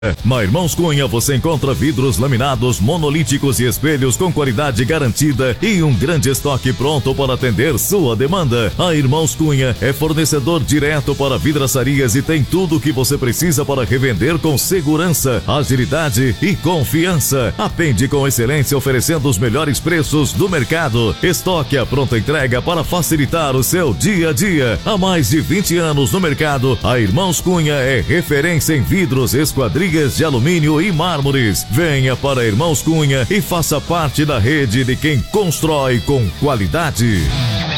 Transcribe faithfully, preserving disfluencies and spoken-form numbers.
Na Irmãos Cunha você encontra vidros laminados, monolíticos e espelhos com qualidade garantida e um grande estoque pronto para atender sua demanda. A Irmãos Cunha é fornecedor direto para vidraçarias e tem tudo o que você precisa para revender com segurança, agilidade e confiança. Atende com excelência oferecendo os melhores preços do mercado. Estoque à pronta entrega para facilitar o seu dia a dia. Há mais de vinte anos no mercado, a Irmãos Cunha é referência em vidros, esquadrias de alumínio e mármores. Venha para Irmãos Cunha e faça parte da rede de quem constrói com qualidade.